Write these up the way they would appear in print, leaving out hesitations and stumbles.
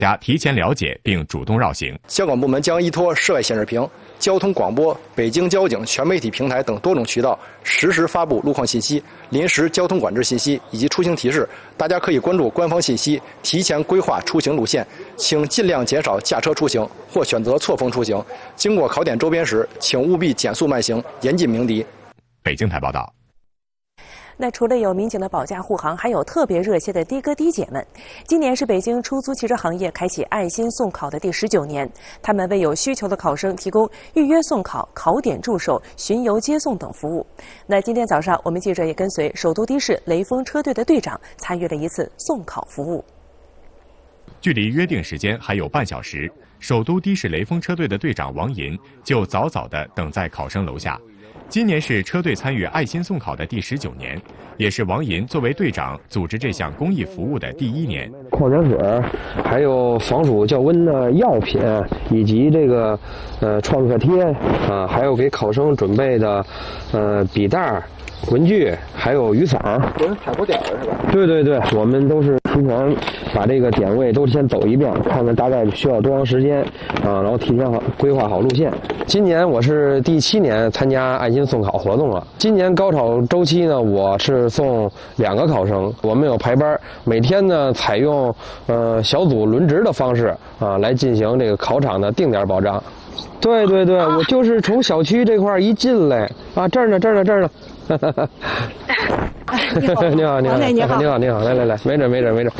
大家提前了解并主动绕行。 交管部门将依托室外显示屏、交通广播、北京交警全媒体平台等多种渠道，实时发布路况信息、临时交通管制信息以及出行提示。大家可以关注官方信息，提前规划出行路线，请尽量减少驾车出行或选择错峰出行。经过考点周边时，请务必减速慢行，严禁鸣笛。 北京台报道。 那除了有民警的保驾护航，还有特别热心的的哥的姐们。今年是北京出租汽车行业开启爱心送考的第19年，他们为有需求的考生提供预约送考、考点驻守、巡游接送等服务。那今天早上，我们记者也跟随首都的士雷锋车队的队长参与了一次送考服务。 距离约定时间还有半小时，首都的士雷锋车队的队长王银就早早地等在考生楼下。今年是车队参与爱心送考的第19年，也是王银作为队长组织这项公益服务的第1年。 矿泉水，还有防暑降温的药品，以及这个创可贴啊，还有给考生准备的笔袋、文具，还有雨伞。 有人踩过点是吧？ 对对对，我们都是提前把这个点位都先走一遍，看看大概需要多长时间啊，然后提前规划好路线。今年我是第7年参加爱心送考活动了。今年高考周期呢，我是送2个考生，我们有排班，每天呢采用小组轮值的方式啊来进行这个考场的定点保障。对对对，我就是从小区这块一进来啊，这儿呢。你好，来，没事。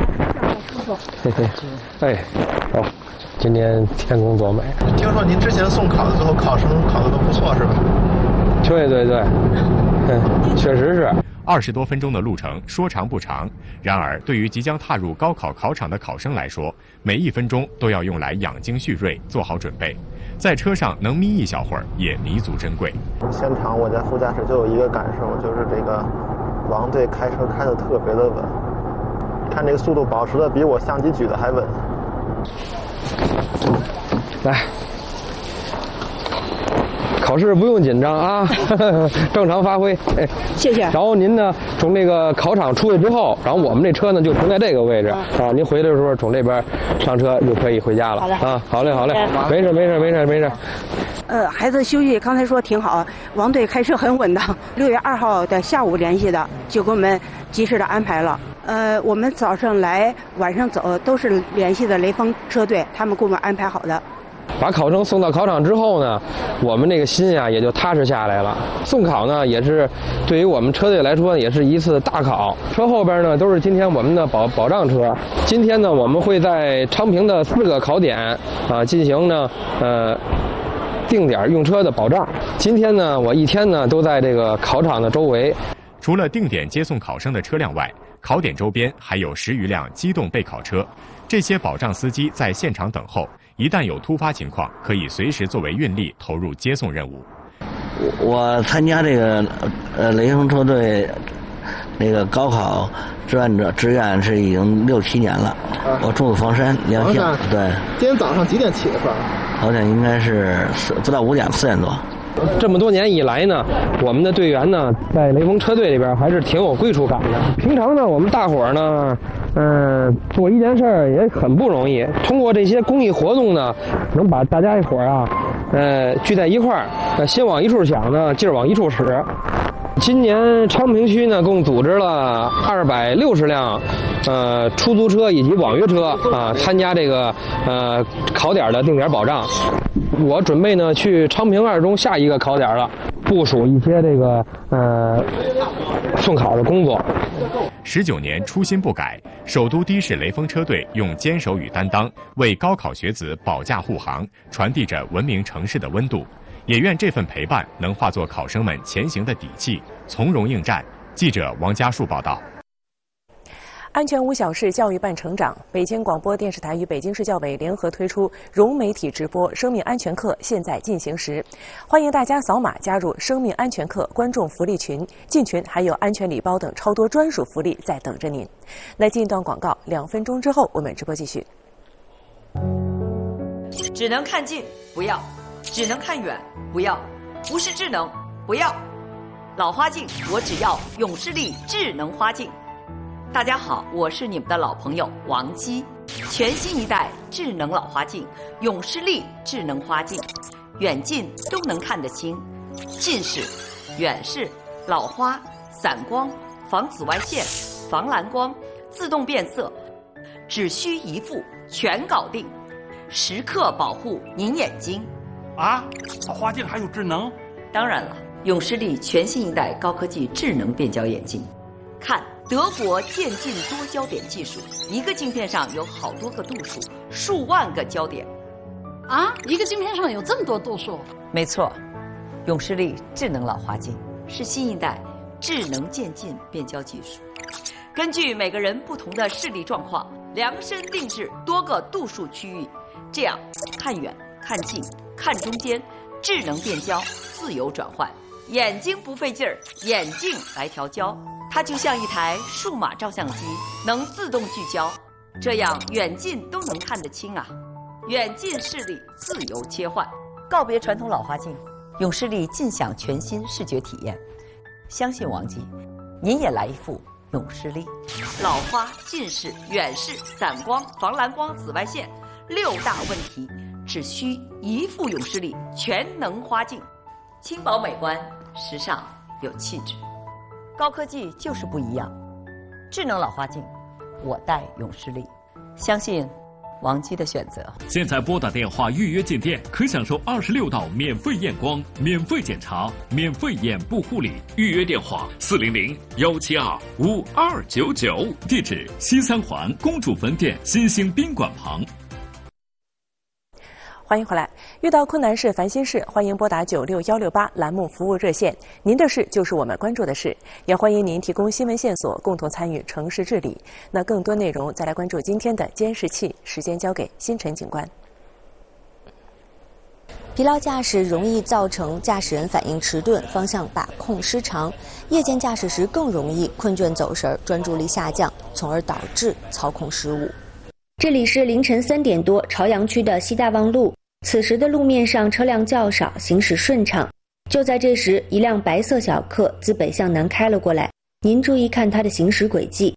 哎，好，今天天公作美。 听说您之前送考的时候，考生考得都不错，是吧？ 对，确实是。 20多分钟的路程说长不长，然而对于即将踏入高考考场的考生来说，每1分钟都要用来养精蓄锐，做好准备。在车上能眯1小会儿也弥足珍贵。 现场我在副驾驶就有一个感受，就是这个王队开车开得特别的稳，看这个速度保持的比我相机举的还稳。 来，考试不用紧张啊，正常发挥。 谢谢。 然后您呢，从这个考场出去之后，然后我们这车呢就停在这个位置啊。您回来的时候从这边上车就可以回家了。 好嘞啊，好嘞，没事。 孩子休息刚才说挺好，王队开车很稳当。6月2号的下午联系的，就给我们及时的安排了。我们早上来，晚上走，都是联系的雷锋车队，他们给我们安排好的。 把考生送到考场之后呢，我们这个心呀也就踏实下来了。送考呢也是对于我们车队来说也是一次大考。车后边呢都是今天我们的保障车。今天呢我们会在昌平的4个考点啊进行呢定点用车的保障。今天呢我一天呢都在这个考场的周围。 除了定点接送考生的车辆外，考点周边还有10余辆机动备考车，这些保障司机在现场等候，一旦有突发情况，可以随时作为运力投入接送任务。 我参加这个雷锋车队那个高考志愿是已经6、7年了。我中午房山良县。对。 今天早上几点起的？ 好像应该是不到5点，4点多。 这么多年以来呢，我们的队员呢，在雷锋车队里边还是挺有归属感的。平常呢，我们大伙儿呢，做一件事儿也很不容易。通过这些公益活动呢，能把大家一伙儿啊，聚在一块儿，心往一处想呢，劲儿往一处使。今年昌平区呢，共组织了260辆，出租车以及网约车啊，参加这个考点的定点保障。我准备呢去昌平2中下一个考点了，部署一些这个送考的工作。 19年初心不改，首都的士雷锋车队用坚守与担当，为高考学子保驾护航，传递着文明城市的温度。也愿这份陪伴能化作考生们前行的底气，从容应战。记者王家树报道。 安全无小事，教育伴成长。北京广播电视台与北京市教委联合推出融媒体直播生命安全课现在进行时，欢迎大家扫码加入生命安全课观众福利群，进群还有安全礼包等超多专属福利在等着您。那进一段广告，2分钟之后我们直播继续。 只能看近不要，只能看远不要，不是智能不要。老花镜，我只要永视力智能花镜。大家好，我是你们的老朋友王姬。 全新一代智能老花镜永视力智能花镜，远近都能看得清，近视、远视、老花、散光、防紫外线、防蓝光，自动变色，只需一副全搞定，时刻保护您眼睛。 啊，老花镜还有智能？ 当然了，永视力全新一代高科技智能变焦眼镜，看德国渐进多焦点技术，一个镜片上有好多个度数，数万个焦点。 啊，一个镜片上有这么多度数？ 没错，永视力智能老花镜是新一代智能渐进变焦技术，根据每个人不同的视力状况，量身定制多个度数区域，这样看远、看近、看中间，智能变焦，自由转换，眼睛不费劲儿，眼镜来调焦。它就像一台数码照相机，能自动聚焦，这样远近都能看得清啊！远近视力自由切换，告别传统老花镜，永视力尽享全新视觉体验。相信王姬，您也来一副永视力。老花、近视、远视、散光、防蓝光、紫外线6大问题，只需一副永视力全能花镜，轻薄美观，时尚有气质。高科技就是不一样，智能老花镜，我戴永视力，相信王姬的选择。 现在拨打电话预约进店，可享受26道免费验光、免费检查、免费眼部护理。预约电话400-172-5299，地址西三环公主坟店新兴宾馆旁。 欢迎回来。遇到困难事、烦心事，欢迎拨打96168栏目服务热线。您的事就是我们关注的事，也欢迎您提供新闻线索，共同参与城市治理。那更多内容再来关注今天的监视器。时间交给星辰警官。 疲劳驾驶容易造成驾驶人反应迟钝、方向把控失常，夜间驾驶时更容易困倦走神、专注力下降，从而导致操控失误。这里是凌晨3点多，朝阳区的西大望路。此时的路面上车辆较少，行驶顺畅。就在这时，一辆白色小客自北向南开了过来，您注意看它的行驶轨迹。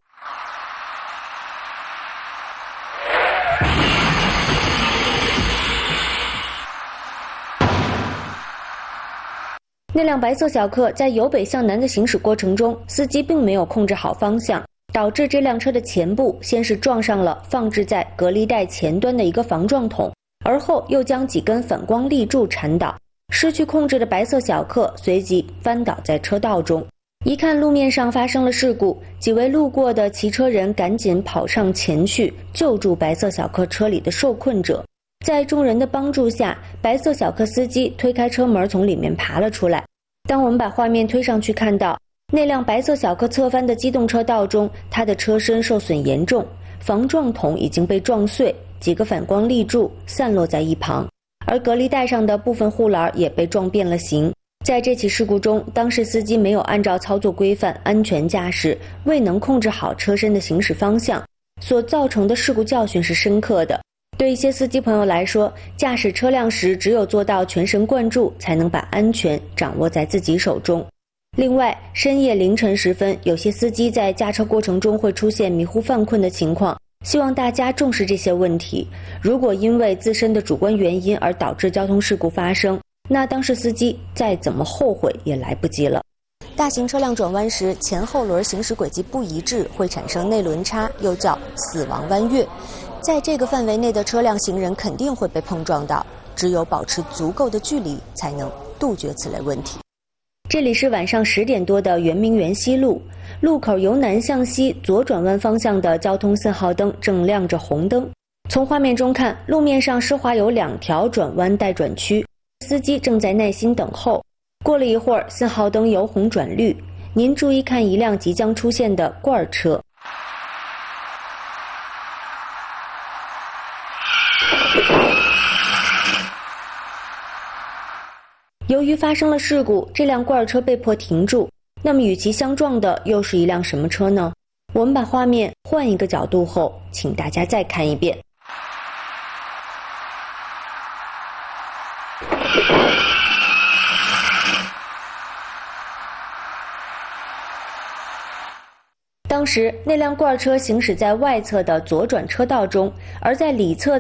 那辆白色小客在由北向南的行驶过程中，司机并没有控制好方向，导致这辆车的前部先是撞上了放置在隔离带前端的一个防撞筒，而后又将几根反光立柱缠倒，失去控制的白色小客随即翻倒在车道中。一看路面上发生了事故，几位路过的骑车人赶紧跑上前去救助白色小客车里的受困者。在众人的帮助下，白色小客司机推开车门从里面爬了出来。当我们把画面推上去，看到那辆白色小客侧翻的机动车道中，它的车身受损严重，防撞筒已经被撞碎，几个反光立柱散落在一旁，而隔离带上的部分护栏也被撞变了形。在这起事故中，当事司机没有按照操作规范安全驾驶，未能控制好车身的行驶方向，所造成的事故教训是深刻的。对一些司机朋友来说，驾驶车辆时只有做到全神贯注，才能把安全掌握在自己手中。另外，深夜凌晨时分，有些司机在驾车过程中会出现迷糊犯困的情况，希望大家重视这些问题。如果因为自身的主观原因而导致交通事故发生，那当事司机再怎么后悔也来不及了。大型车辆转弯时，前后轮行驶轨迹不一致，会产生内轮差，又叫死亡弯月。在这个范围内的车辆行人肯定会被碰撞到，只有保持足够的距离，才能杜绝此类问题。这里是晚上10点多的圆明园西路，路口由南向西左转弯方向的交通信号灯正亮着红灯。从画面中看，路面上湿滑有2条转弯待转区，司机正在耐心等候。过了一会儿，信号灯由红转绿，您注意看一辆即将出现的罐车。由于发生了事故，这辆罐车被迫停住。那么与其相撞的又是一辆什么车呢？我们把画面换一个角度后，请大家再看一遍。当当时那辆罐车行驶在外侧的左转车道中，而在里侧的